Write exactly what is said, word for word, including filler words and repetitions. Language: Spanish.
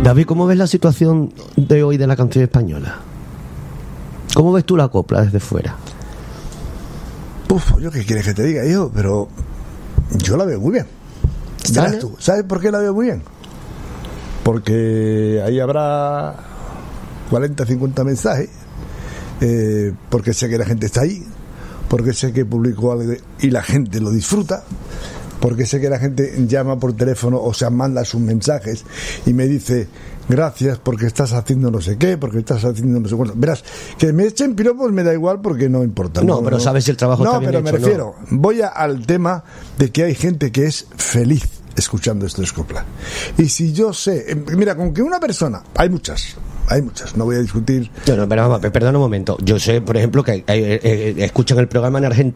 David, ¿cómo ves la situación de hoy de la canción española? ¿Cómo ves tú la copla desde fuera? Uf, yo qué quieres que te diga, hijo, pero yo la veo muy bien. ¿Sabes tú? ¿Sabes por qué la veo muy bien? Porque ahí habrá cuarenta, cincuenta mensajes, eh, porque sé que la gente está ahí, porque sé que publico algo y la gente lo disfruta, porque sé que la gente llama por teléfono o sea, manda sus mensajes y me dice gracias porque estás haciendo no sé qué, porque estás haciendo no sé cuánto. Verás, que me echen piropos me da igual porque no importa. No, no pero no, sabes si el trabajo no, está bien pero hecho, me refiero, no. voy a, al tema de que hay gente que es feliz escuchando esto de Copla. Y si yo sé, mira, con que una persona, hay muchas, hay muchas, no voy a discutir. No, no, pero vamos, perdona un momento. Yo sé, por ejemplo, que eh, eh, escuchan el programa en, Argent-